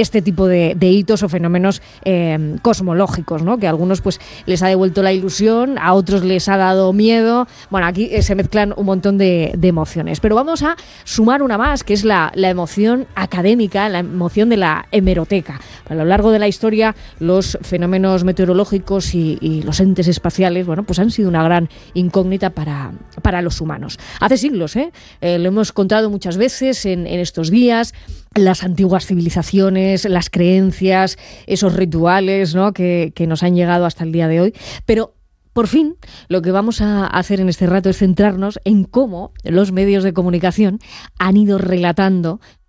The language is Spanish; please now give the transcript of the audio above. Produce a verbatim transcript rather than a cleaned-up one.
este tipo de, de hitos o fenómenos eh, cosmológicos, ¿no? Que a algunos pues les ha devuelto la ilusión, a otros les ha dado miedo. Bueno, aquí eh, se mezclan un montón de, de emociones. Pero vamos a sumar una más, que es la, la emoción académica, la emoción de la hemeroteca. A lo largo de la historia, los fenómenos meteorológicos y, y los entes espaciales, bueno, pues han sido una gran incógnita para, para los humanos. Hace siglos, ¿eh? Eh, lo hemos contado muchas veces en, en estos días. Las antiguas civilizaciones, las creencias, esos rituales, ¿no? que, que nos han llegado hasta el día de hoy. Pero por fin, lo que vamos a hacer en este rato es centrarnos en cómo los medios de comunicación han ido relatando